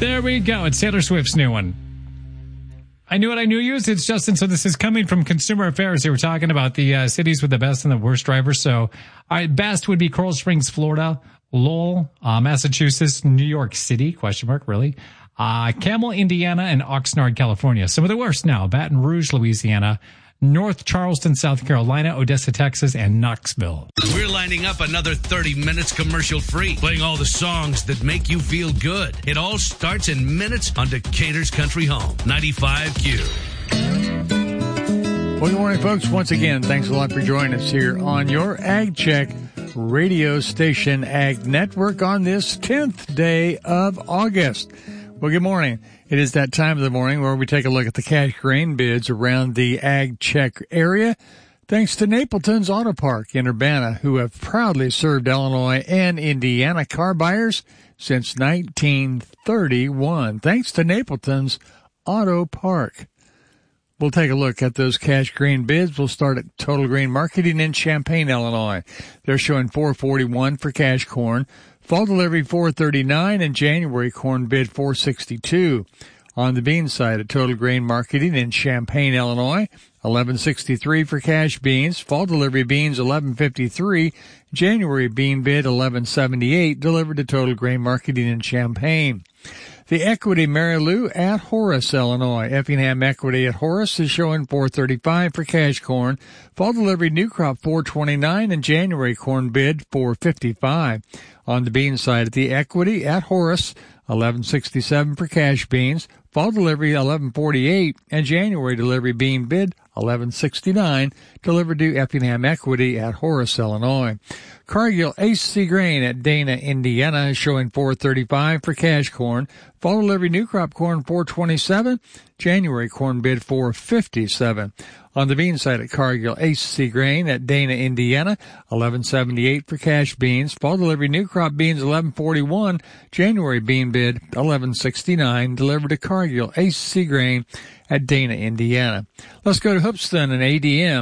There we go. It's Taylor Swift's new one. I knew what I knew used. It's Justin. So this is coming from Consumer Affairs. They were talking about the cities with the best and the worst drivers. So best would be Coral Springs, Florida, Lowell, Massachusetts, New York City, ? Really? Camel, Indiana, and Oxnard, California. Some of the worst now: Baton Rouge, Louisiana, North Charleston, South Carolina, Odessa, Texas, and Knoxville. We're lining up another 30 minutes commercial-free, playing all the songs that make you feel good. It all starts in minutes on Decatur's Country Home, 95Q. Well, good morning, folks. Once again, thanks a lot for joining us here on your Ag Check radio station, Ag Network, on this 10th day of August. Well, good morning. It is that time of the morning where we take a look at the cash grain bids around the Ag Check area, thanks to Napleton's Auto Park in Urbana, who have proudly served Illinois and Indiana car buyers since 1931. Thanks to Napleton's Auto Park. We'll take a look at those cash grain bids. We'll start at Total Grain Marketing in Champaign, Illinois. They're showing $4.41 for cash corn. Fall delivery $4.39, and January corn bid $4.62. On the bean side at Total Grain Marketing in Champaign, Illinois, $11.63 for cash beans. Fall delivery beans $11.53. January bean bid $11.78, delivered to Total Grain Marketing in Champaign. The Equity Mary Lou at Horace, Illinois. Effingham Equity at Horace is showing $4.35 for cash corn. Fall delivery new crop $4.29, and January corn bid $4.55. On the bean side at the Equity at Horace, $11.67 for cash beans. Fall delivery $11.48, and January delivery bean bid $11.69, delivered to Effingham Equity at Horace, Illinois. Cargill AC Grain at Dana, Indiana is showing $4.35 for cash corn. Fall delivery new crop corn $4.27. January corn bid $4.57. On the bean side at Cargill AC Grain at Dana, Indiana, $11.78 for cash beans. Fall delivery new crop beans $11.41. January bean bid $11.69, delivered to Cargill AC Grain at Dana, Indiana. Let's go to Hoopeston and ADM.